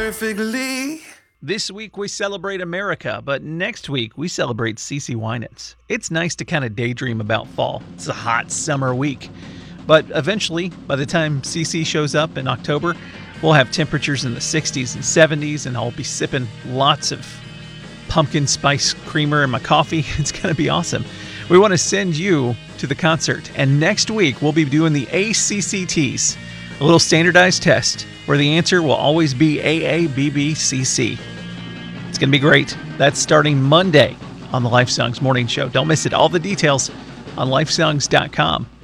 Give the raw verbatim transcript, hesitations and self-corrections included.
perfectly. This week we celebrate America, but next week we celebrate CeCe Winans. It's nice to kind of daydream about fall. It's a hot summer week. But eventually, by the time CeCe shows up in October, we'll have temperatures in the sixties and seventies, and I'll be sipping lots of pumpkin spice creamer in my coffee. It's going to be awesome. We want to send you to the concert, and next week we'll be doing the A C C Ts, a little standardized test where the answer will always be A A B B C C. It's going to be great. That's starting Monday on the Life Songs Morning Show. Don't miss it. All the details on life songs dot com.